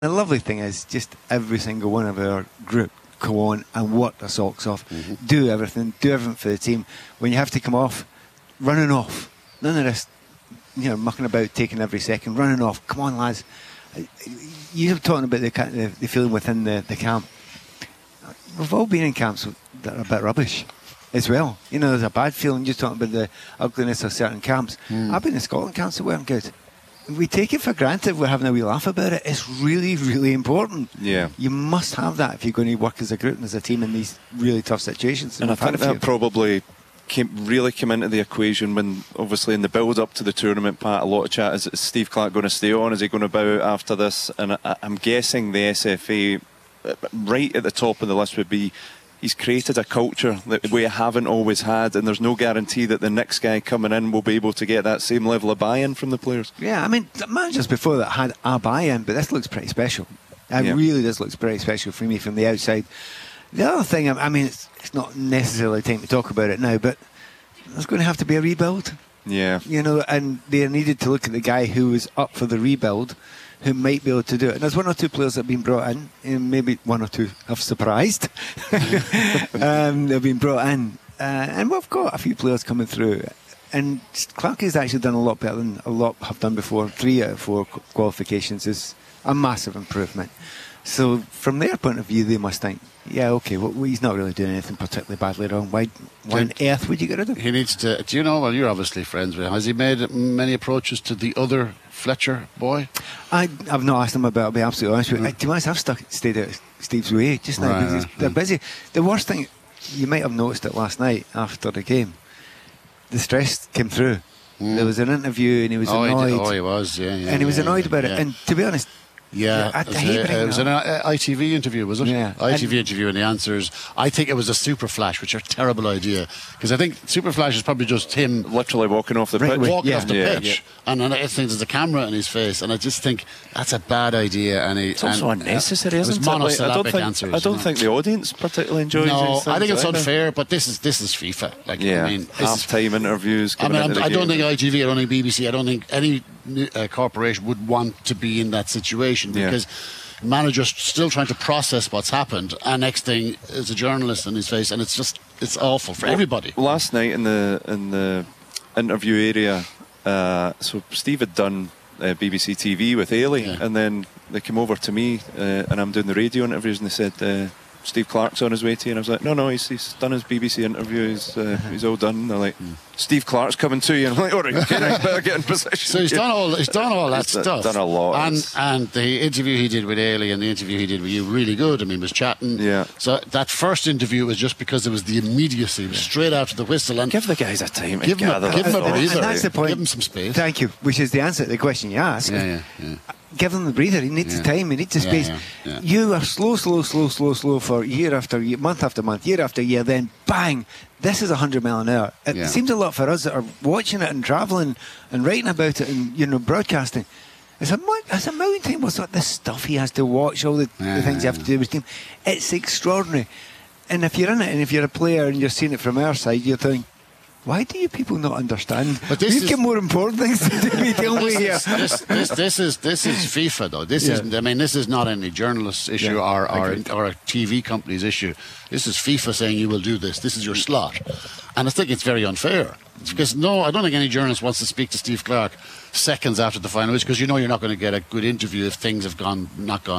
The lovely thing is just every single one of our group go on and work their socks off, do everything for the team. When you have to come off, running off. None of this, mucking about, taking every second, running off. Come on, lads. You're talking about the feeling within the camp. We've all been in camps that are a bit rubbish as well. There's a bad feeling just talking about the ugliness of certain camps. I've been in Scotland camps that weren't good. We take it for granted. We're having a wee laugh about it. It's really, really important. Yeah. You must have that if you're going to work as a group and as a team in these really tough situations. And I think that probably really came into the equation when, obviously, in the build-up to the tournament, Pat, a lot of chat, is Steve Clarke going to stay on? Is he going to bow out after this? And I'm guessing the SFA, right at the top of the list, would be he's created a culture that we haven't always had, and there's no guarantee that the next guy coming in will be able to get that same level of buy-in from the players. Yeah, I mean, the managers before that had a buy-in, but this looks pretty special. It really does look pretty special for me from the outside. The other thing, I mean, it's not necessarily time to talk about it now, but there's going to have to be a rebuild. Yeah. And they needed to look at the guy who was up for the rebuild, who might be able to do it. And there's one or two players that have been brought in, and maybe one or two have surprised. They've been brought in. And we've got a few players coming through. And Clarke has actually done a lot better than a lot have done before. 3 out of 4 qualifications is a massive improvement. So from their point of view, they must think, yeah, okay, well, he's not really doing anything particularly badly wrong. Why on earth would you get rid of him? He needs to, do you know, well, you're obviously friends with him. Has he made many approaches to the other Fletcher boy? I've not asked him about it, I'll be absolutely honest with you. To be honest, I've stayed out of Steve's way just now because they're busy. The worst thing, you might have noticed it last night after the game, the stress came through. There was an interview and he was annoyed. He was, yeah. And he was annoyed about it. And to be honest, it was an ITV interview, was it? Yeah. ITV interview, and the answers, I think it was a super flash, which is a terrible idea, because I think super flash is probably just him literally walking off the pitch. Walking off the pitch. And I think there's a camera in his face, and I just think that's a bad idea. And it's also unnecessary, isn't it? Monosyllabic answers. I don't think the audience particularly enjoys these things. I think it's unfair, but this is FIFA. Half-time interviews. I don't think ITV, I don't think BBC, I don't think any corporation would want to be in that situation, because managers still trying to process what's happened, and next thing is a journalist in his face, and it's awful for everybody. Last night in the interview area, so Steve had done BBC TV with Ailey, and then they came over to me, and I'm doing the radio interviews, and they said, Steve Clarke's on his way to you, and I was like, no, he's done his BBC interview, he's all done. And they're like, Steve Clarke's coming to you, and I'm like, all right, okay, better get in position. So he's done all that stuff. Done a lot. And the interview he did with Ailey and the interview he did with you, really good. I mean, was chatting. Yeah. So that first interview was just because there was the immediacy, straight after the whistle. And give the guys a time. Give him a breather. And that's the point. Give him some space. Thank you. Which is the answer to the question you asked. Yeah. Give him the breather. He needs time. He needs the space. Yeah. You are slow for year after year, month after month, year after year. Then bang, this is 100 mile an hour. It seems a lot for us that are watching it and travelling and writing about it and broadcasting. It's a mountain time. What's this stuff he has to watch? All the things you have to do with his team. It's extraordinary. And if you're in it, and if you're a player and you're seeing it from our side, you're thinking, why do you people not understand? But we've got more important things to do. This is FIFA though. This isn't. I mean, this is not any journalist's issue or a TV company's issue. This is FIFA saying you will do this. This is your slot, and I think it's very unfair. It's because I don't think any journalist wants to speak to Steve Clarke seconds after the final, because you're not going to get a good interview if things have not gone